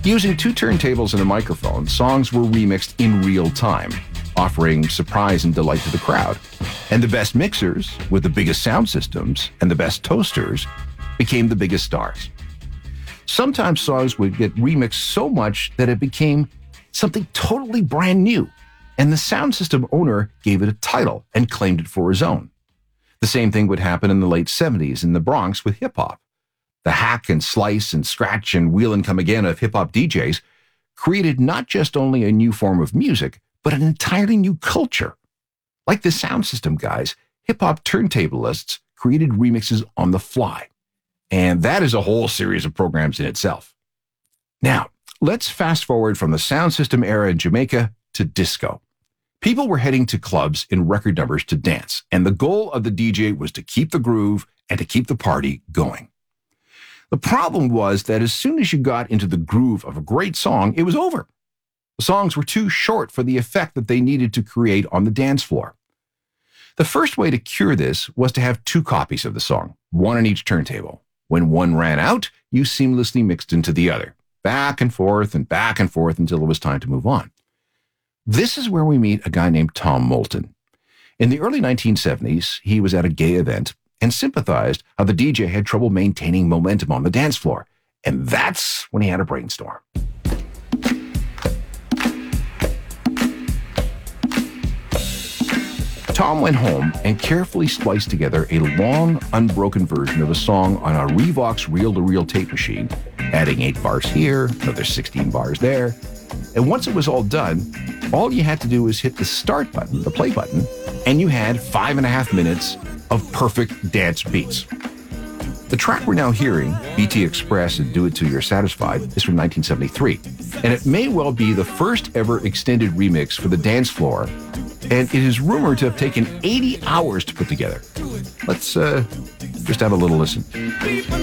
Using two turntables and a microphone, songs were remixed in real time, offering surprise and delight to the crowd. And the best mixers, with the biggest sound systems and the best toasters, became the biggest stars. Sometimes songs would get remixed so much that it became something totally brand new, and the sound system owner gave it a title and claimed it for his own. The same thing would happen in the late 70s in the Bronx with hip-hop. The hack and slice and scratch and wheel and come again of hip-hop DJs created not just only a new form of music, but an entirely new culture. Like the sound system guys, hip-hop turntablists created remixes on the fly. And that is a whole series of programs in itself. Now, let's fast forward from the sound system era in Jamaica to disco. People were heading to clubs in record numbers to dance, and the goal of the DJ was to keep the groove and to keep the party going. The problem was that as soon as you got into the groove of a great song, it was over. The songs were too short for the effect that they needed to create on the dance floor. The first way to cure this was to have two copies of the song, one on each turntable. When one ran out, you seamlessly mixed into the other, back and forth until it was time to move on. This is where we meet a guy named Tom Moulton. In the early 1970s, he was at a gay event and sympathized how the DJ had trouble maintaining momentum on the dance floor. And that's when he had a brainstorm. Tom went home and carefully spliced together a long, unbroken version of a song on a Revox reel-to-reel tape machine, adding 8 bars here, another 16 bars there. And once it was all done, all you had to do was hit the start button, the play button, and you had 5.5 minutes of perfect dance beats. The track we're now hearing, BT Express and Do It Till You're Satisfied, is from 1973, and it may well be the first ever extended remix for the dance floor, and it is rumored to have taken 80 hours to put together. Let's just have a little listen.